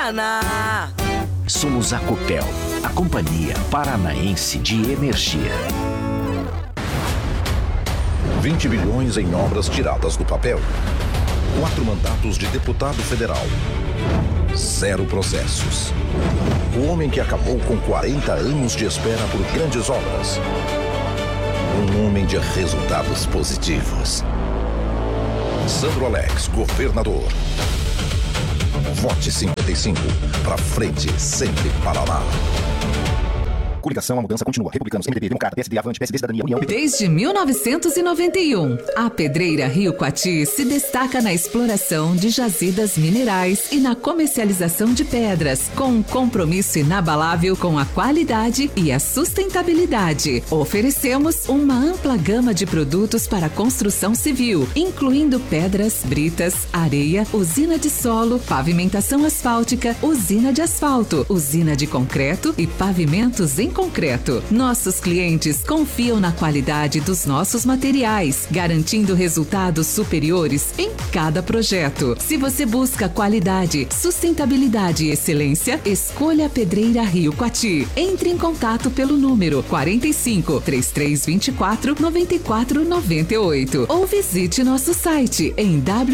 Paraná. Somos a Copel, a Companhia Paranaense de Energia. 20 bilhões em obras tiradas do papel. 4 mandatos de deputado federal. 0 processos. O homem que acabou com 40 anos de espera por grandes obras. Um homem de resultados positivos. Sandro Alex, governador. Vote 55. Pra frente, sempre Paraná. Coligação, a mudança continua. Republicanos, MDB, Democrata, PSD, Avante, PSD, Cidadania, União... Desde 1991, a Pedreira Rio Coati se destaca na exploração de jazidas minerais e na comercialização de pedras, com um compromisso inabalável com a qualidade e a sustentabilidade. Oferecemos uma ampla gama de produtos para construção civil, incluindo pedras, britas, areia, usina de solo, pavimentação asfáltica, usina de asfalto, usina de concreto e pavimentos em concreto. Nossos clientes confiam na qualidade dos nossos materiais, garantindo resultados superiores em cada projeto. Se você busca qualidade, sustentabilidade e excelência, escolha a Pedreira Rio Coati. Entre em contato pelo número 45 3324 9498 ou visite nosso site em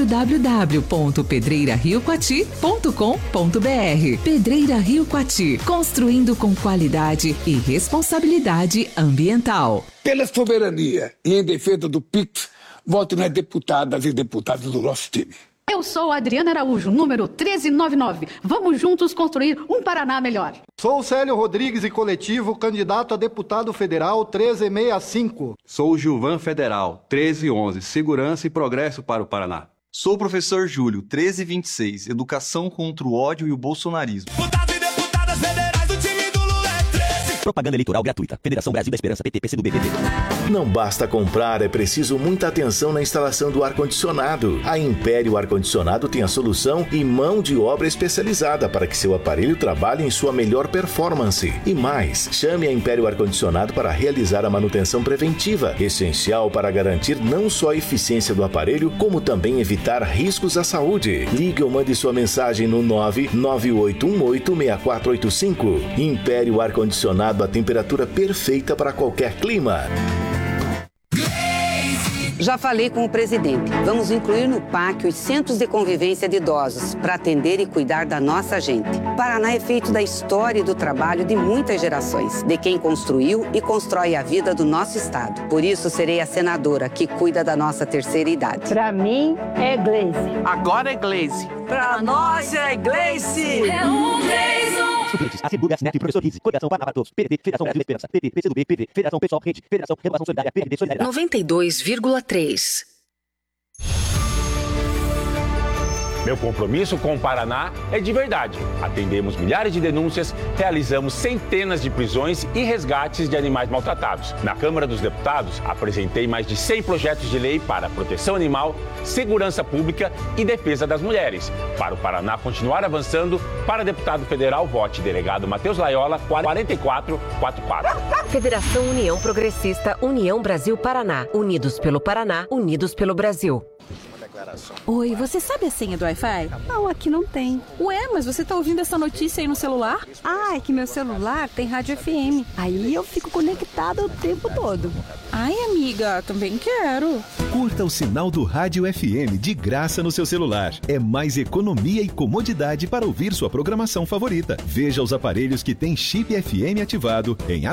www.pedreirariocoati.com.br. Pedreira Rio Coati, construindo com qualidade e responsabilidade ambiental. Pela soberania e em defesa do PIX, voto nas deputadas e deputados do nosso time. Eu sou Adriana Araújo, número 1399. Vamos juntos construir um Paraná melhor. Sou Célio Rodrigues e coletivo, candidato a deputado federal 1365. Sou Gilvan Federal, 1311, Segurança e Progresso para o Paraná. Sou o professor Júlio, 1326, Educação contra o ódio e o bolsonarismo. Propaganda eleitoral gratuita. Federação Brasil da Esperança, PT, PCdoB, PP. Não basta comprar, é preciso muita atenção na instalação do ar-condicionado. A Império Ar-Condicionado tem a solução e mão de obra especializada para que seu aparelho trabalhe em sua melhor performance. E mais, chame a Império Ar-Condicionado para realizar a manutenção preventiva, essencial para garantir não só a eficiência do aparelho, como também evitar riscos à saúde. Ligue ou mande sua mensagem no 998186485. Império Ar-Condicionado, a temperatura perfeita para qualquer clima. Já falei com o presidente. Vamos incluir no PAC os centros de convivência de idosos para atender e cuidar da nossa gente. Paraná é feito da história e do trabalho de muitas gerações, de quem construiu e constrói a vida do nosso estado. Por isso, serei a senadora que cuida da nossa terceira idade. Para mim, é Gleice. Agora é Gleice. Para nós, é Gleice. É um Gleice. Suplentes, Asseguro, Neto e Professor Rizzi. Coligação Paraná para Todos. PDT, Federação Brasil da Esperança. PT, PCdoB, PV, Federação Pessoal Rede, Federação Renovação Solidária, PRD, Solidariedade. 92,3. Meu compromisso com o Paraná é de verdade. Atendemos milhares de denúncias, realizamos centenas de prisões e resgates de animais maltratados. Na Câmara dos Deputados, apresentei mais de 100 projetos de lei para proteção animal, segurança pública e defesa das mulheres. Para o Paraná continuar avançando, para deputado federal, vote delegado Matheus Laiola, 4444. Federação União Progressista, União Brasil Paraná. Unidos pelo Paraná, unidos pelo Brasil. Oi, você sabe a senha do Wi-Fi? Não, aqui não tem. Ué, mas você tá ouvindo essa notícia aí no celular? Ah, é que meu celular tem rádio FM. Aí eu fico conectada o tempo todo. Ai, amiga, também quero. Curta o sinal do Rádio FM de graça no seu celular. É mais economia e comodidade para ouvir sua programação favorita. Veja os aparelhos que têm chip FM ativado em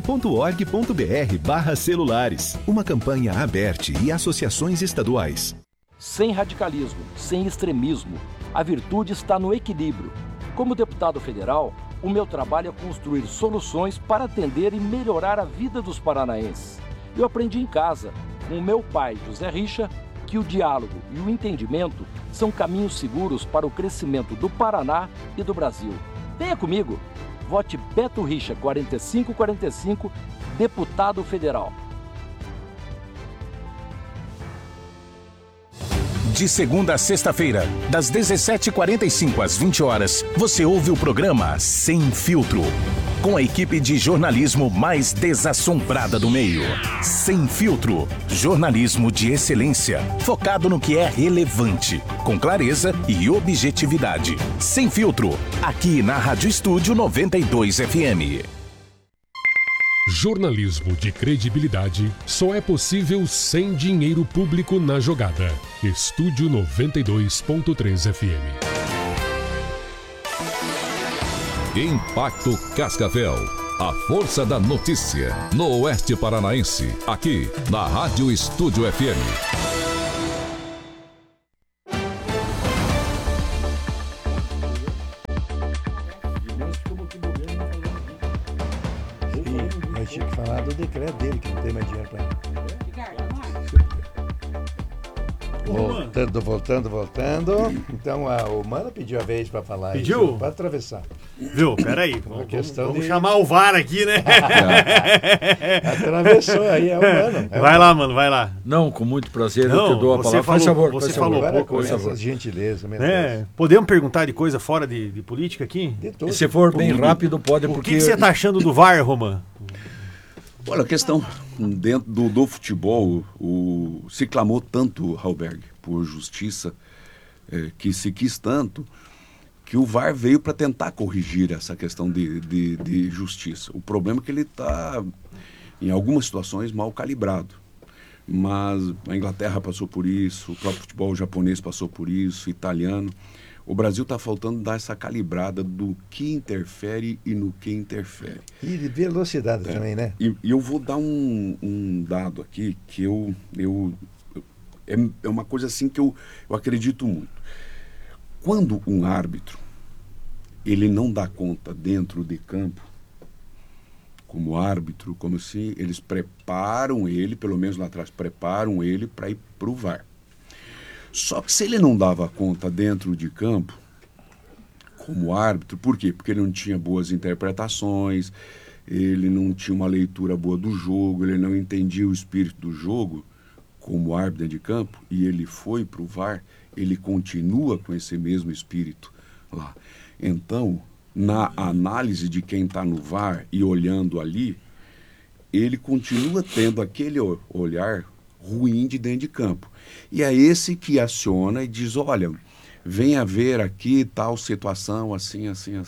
aberte.org.br/celulares. Uma campanha Aberte e associações estaduais. Sem radicalismo, sem extremismo, a virtude está no equilíbrio. Como deputado federal, o meu trabalho é construir soluções para atender e melhorar a vida dos paranaenses. Eu aprendi em casa, com o meu pai, José Richa, que o diálogo e o entendimento são caminhos seguros para o crescimento do Paraná e do Brasil. Venha comigo, vote Beto Richa 4545, deputado federal. De segunda a sexta-feira, das 17h45 às 20 horas, você ouve o programa Sem Filtro, com a equipe de jornalismo mais desassombrada do meio. Sem Filtro, jornalismo de excelência, focado no que é relevante, com clareza e objetividade. Sem Filtro, aqui na Rádio Estúdio 92 FM. Jornalismo de credibilidade só é possível sem dinheiro público na jogada. Estúdio 92.3 FM. Impacto Cascavel, a força da notícia, no Oeste Paranaense, aqui na Rádio Estúdio FM. Mas tinha que falar do decreto dele, que não tem mais dinheiro para... Voltando. Então o Mano pediu a vez para falar. Pediu? Para atravessar. Viu? Peraí. Vamos chamar o VAR aqui, né? Atravessou aí, é o Mano. Vai lá, Mano, vai lá. Não, com muito prazer, eu te dou a palavra. Faz favor, você falou pouco. Essas gentilezas, meu Deus. Podemos perguntar de coisa fora de política aqui? De tudo. E se for bem rápido, pode, porque... O que você está achando do VAR, Roman? Olha, a questão dentro do futebol, se clamou tanto, Halberg, por justiça, que se quis tanto, que o VAR veio para tentar corrigir essa questão de justiça. O problema é que ele está, em algumas situações, mal calibrado. Mas a Inglaterra passou por isso, o próprio futebol japonês passou por isso, o italiano. O Brasil está faltando dar essa calibrada do que interfere e no que interfere. E de velocidade também, né? E eu vou dar um dado aqui que é uma coisa assim que eu acredito muito. Quando um árbitro ele não dá conta dentro de campo, como árbitro, como se eles preparam ele, pelo menos lá atrás, preparam ele para ir para o VAR. Só que se ele não dava conta dentro de campo, como árbitro, por quê? Porque ele não tinha boas interpretações, ele não tinha uma leitura boa do jogo, ele não entendia o espírito do jogo, como árbitro de campo, e ele foi para o VAR, ele continua com esse mesmo espírito lá. Então, na análise de quem está no VAR e olhando ali, ele continua tendo aquele olhar ruim de dentro de campo. E é esse que aciona e diz, olha, venha ver aqui tal situação, assim.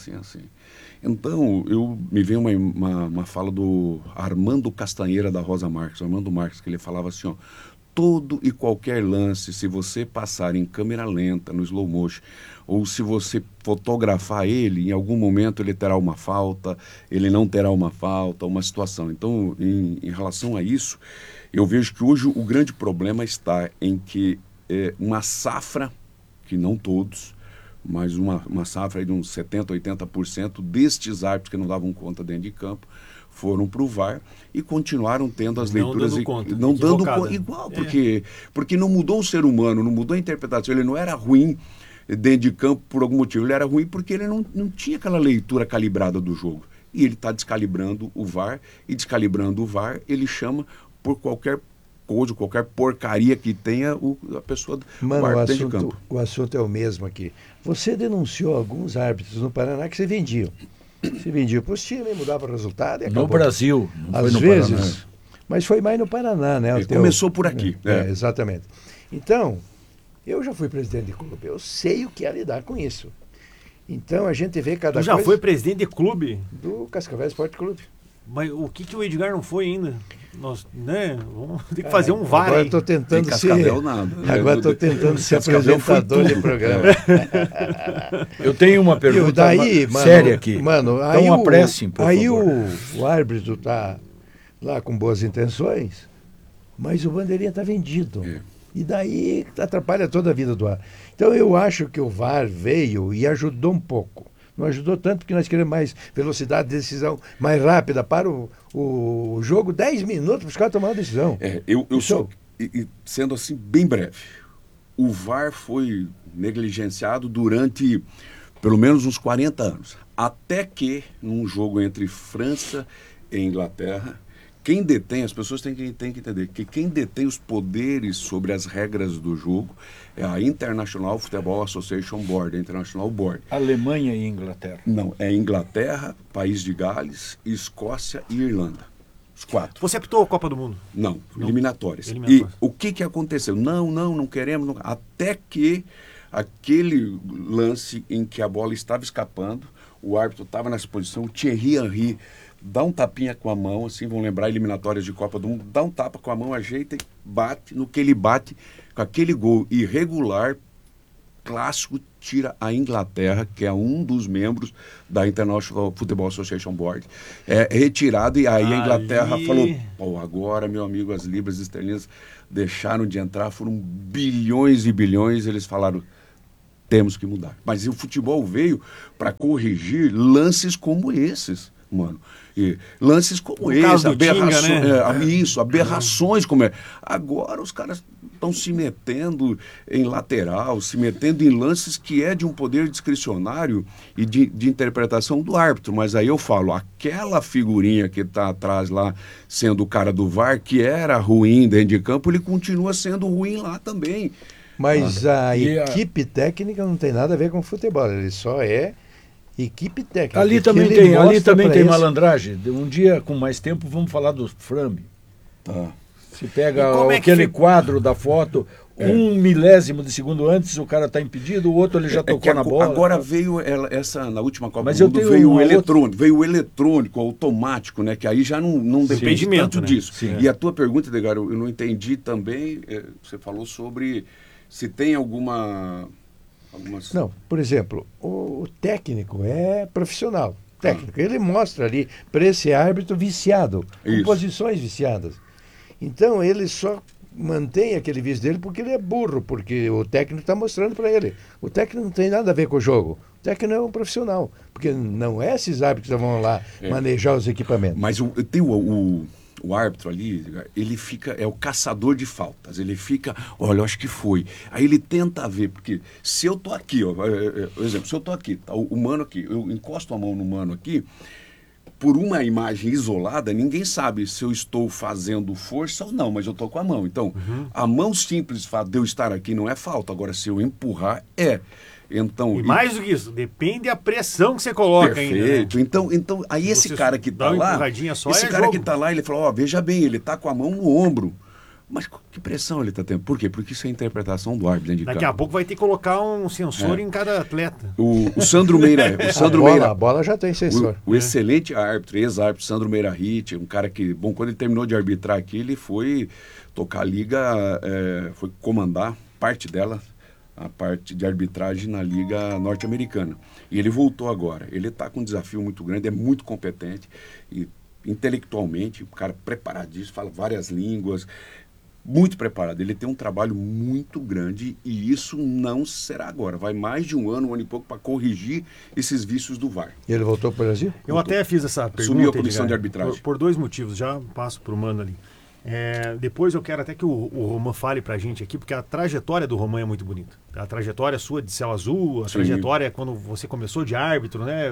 Então, me veio uma fala do Armando Castanheira da Rosa Marques, Armando Marques, que ele falava assim, ó, todo e qualquer lance, se você passar em câmera lenta, no slow motion, ou se você fotografar ele, em algum momento ele terá uma falta, ele não terá uma falta, uma situação. Então, em relação a isso, eu vejo que hoje o grande problema está em que uma safra, que não todos, mas uma safra aí de uns 70%, 80% destes árbitros que não davam conta dentro de campo, foram para o VAR e continuaram tendo as leituras não dando conta, igual, porque não mudou o ser humano, não mudou a interpretação, ele não era ruim dentro de campo por algum motivo, ele era ruim porque ele não tinha aquela leitura calibrada do jogo. E ele está descalibrando o VAR, e descalibrando o VAR, ele chama por qualquer coisa, qualquer porcaria que tenha a pessoa dentro de campo. O assunto é o mesmo aqui. Você denunciou alguns árbitros no Paraná que se vendiam. Se vendiam para os times, mudava o resultado e acabou. No Brasil, não foi às no vezes, Paraná. Mas foi mais no Paraná, né? Começou por aqui. Exatamente. Então, eu já fui presidente de clube, eu sei o que é lidar com isso. Então, a gente vê cada coisa... Tu já foi presidente de clube? Do Cascavel Esporte Clube. Mas o que o Edgar não foi ainda? Nós, né? Vamos ter que fazer um VAR. Agora eu estou tentando Agora estou tentando ser apresentador de programa. Eu tenho uma pergunta séria aqui. Mano, aí apressem, por favor. O árbitro está lá com boas intenções, mas o bandeirinha está vendido. E daí atrapalha toda a vida do ar. Então eu acho que o VAR veio e ajudou um pouco. Não ajudou tanto porque nós queremos mais velocidade de decisão, mais rápida para o jogo, 10 minutos para os caras tomar uma decisão. Sendo assim, bem breve, o VAR foi negligenciado durante pelo menos uns 40 anos. Até que, num jogo entre França e Inglaterra, quem detém, as pessoas têm que entender que quem detém os poderes sobre as regras do jogo é a International Football Association Board, a International Board. Alemanha e Inglaterra. Não, é Inglaterra, País de Gales, Escócia e Irlanda. Os 4. Você apitou a Copa do Mundo? Não, eliminatórias. E o que aconteceu? Não queremos. Não, até que aquele lance em que a bola estava escapando, o árbitro estava nessa posição, o Thierry Henry dá um tapinha com a mão, assim, vão lembrar eliminatórias de Copa do Mundo, dá um tapa com a mão, ajeita e bate, no que ele bate, com aquele gol irregular, clássico, tira a Inglaterra, que é um dos membros da International Football Association Board, é retirado, e aí a Inglaterra falou, pô, agora, meu amigo, as libras esterlinas deixaram de entrar, foram bilhões e bilhões, eles falaram, temos que mudar. Mas o futebol veio para corrigir lances como esses, mano. E lances como esse, aberrações como é. Agora os caras estão se metendo em lateral, se metendo em lances que é de um poder discricionário e de interpretação do árbitro. Mas aí eu falo, aquela figurinha que está atrás lá, sendo o cara do VAR, que era ruim dentro de campo, ele continua sendo ruim lá também. Mas a equipe técnica não tem nada a ver com futebol, ele só é equipe técnica. Ali também tem malandragem. Um dia, com mais tempo, vamos falar do Frambi. Tá. Se pega aquele quadro da foto, 1 milésimo de segundo antes, o cara está impedido, o outro ele já tocou na bola. Agora veio na última Copa do Mundo, veio o eletrônico, automático, né? Que aí já não depende tanto disso. Sim, e a tua pergunta, Edgar, eu não entendi também, você falou sobre se tem algumas... Não, por exemplo, o técnico é profissional. Técnico, ele mostra ali para esse árbitro viciado, com posições viciadas. Então ele só mantém aquele vício dele porque ele é burro, porque o técnico está mostrando para ele. O técnico não tem nada a ver com o jogo. O técnico é um profissional, porque não é esses árbitros que vão lá manejar os equipamentos. Mas tem o árbitro ali, ele fica, é o caçador de faltas, ele fica, olha, eu acho que foi. Aí ele tenta ver, porque se eu tô aqui, ó, por exemplo, se eu tô aqui, tá o mano aqui, eu encosto a mão no mano aqui, por uma imagem isolada, ninguém sabe se eu estou fazendo força ou não, mas eu tô com a mão. Então, a mão simples de eu estar aqui não é falta, agora se eu empurrar, Então, mais do que isso, depende da pressão que você coloca ainda. Perfeito. Né? Então, aí esse cara que tá lá, que tá lá, ele falou, veja bem, ele tá com a mão no ombro. Mas que pressão ele tá tendo? Por quê? Porque isso é a interpretação do árbitro. Daqui a pouco vai ter que colocar um sensor em cada atleta. O Sandro Meira... A bola já tem sensor. O excelente árbitro, ex-árbitro Sandro Meira Ritt, um cara que, quando ele terminou de arbitrar aqui, ele foi tocar a liga, foi comandar parte dela, a parte de arbitragem na Liga Norte-Americana. E ele voltou agora. Ele está com um desafio muito grande, é muito competente e intelectualmente, um cara preparadíssimo, fala várias línguas, muito preparado. Ele tem um trabalho muito grande e isso não será agora. Vai mais de um ano e pouco para corrigir esses vícios do VAR. E ele voltou para o Brasil? Eu até fiz essa pergunta. Assumiu a comissão de arbitragem. Por 2 motivos, já passo para o Mano ali. Depois eu quero até que o Roman fale pra gente aqui, porque a trajetória do Roman é muito bonita. A trajetória sua de Céu Azul, a trajetória quando você começou de árbitro, né?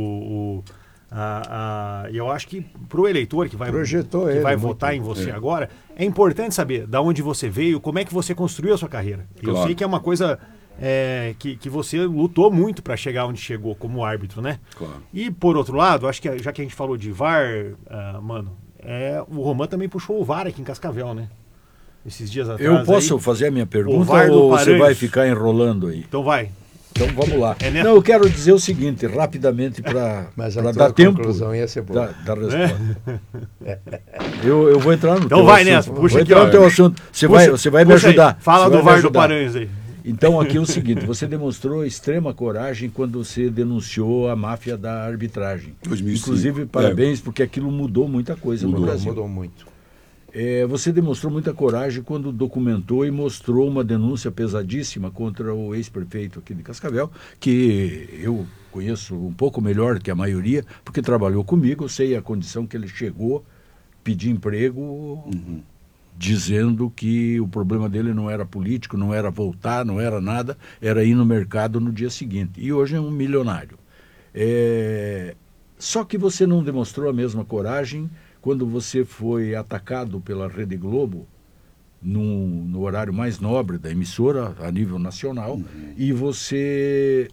E eu acho que pro eleitor que vai votar em você agora, é importante saber de onde você veio, como é que você construiu a sua carreira. Claro. Eu sei que é uma coisa que você lutou muito para chegar onde chegou como árbitro, né? Claro. E por outro lado, acho que já que a gente falou de VAR, Mano, o Roman também puxou o VAR aqui em Cascavel, né? Esses dias atrás. Eu posso fazer a minha pergunta ou você vai ficar enrolando aí? Então vai. Então vamos lá. Não, eu quero dizer o seguinte, rapidamente, para dar tempo ia ser boa. Da resposta. Eu vou entrar no então vai nessa, puxa aqui. No teu assunto. Você vai me ajudar. Aí. Fala do VAR do Paranhos aí. Então aqui é o seguinte, você demonstrou extrema coragem quando você denunciou a máfia da arbitragem. 2005. Inclusive, parabéns, porque aquilo mudou muita coisa no Brasil. Mudou muito. Você demonstrou muita coragem quando documentou e mostrou uma denúncia pesadíssima contra o ex-prefeito aqui de Cascavel, que eu conheço um pouco melhor que a maioria, porque trabalhou comigo, eu sei a condição que ele chegou, pedir emprego... dizendo que o problema dele não era político, não era voltar, não era nada, era ir no mercado no dia seguinte. E hoje é um milionário. Só que você não demonstrou a mesma coragem quando você foi atacado pela Rede Globo, no horário mais nobre da emissora, a nível nacional, e você...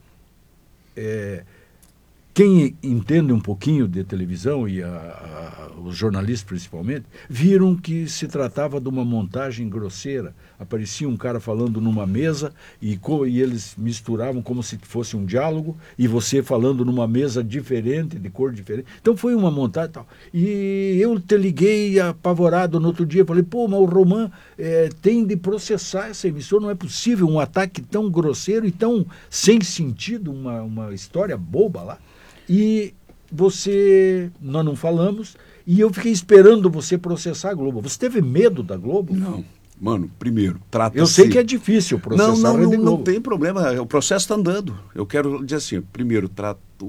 quem entende um pouquinho de televisão, e os jornalistas principalmente, viram que se tratava de uma montagem grosseira. Aparecia um cara falando numa mesa e eles misturavam como se fosse um diálogo, e você falando numa mesa diferente, de cor diferente. Então foi uma montagem e tal. E eu te liguei apavorado no outro dia, falei, pô, mas o Roman tem de processar essa emissora, não é possível um ataque tão grosseiro e tão sem sentido, uma história boba lá. E nós não falamos, e eu fiquei esperando você processar a Globo. Você teve medo da Globo? Não. Mano, primeiro, trata-se... Eu sei que é difícil processar a Rede Globo. Não tem problema, o processo está andando. Eu quero dizer assim, primeiro,